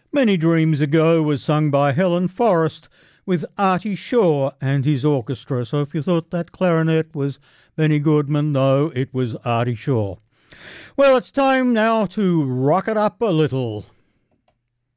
Many Dreams Ago was sung by Helen Forrest with Artie Shaw and his orchestra. So if you thought that clarinet was Benny Goodman, no, it was Artie Shaw. Well, it's time now to rock it up a little.